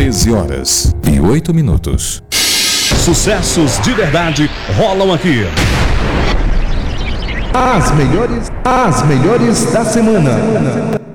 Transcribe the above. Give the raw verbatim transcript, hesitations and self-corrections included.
treze horas e oito minutos. Sucessos de verdade rolam aqui. As melhores, as melhores da semana.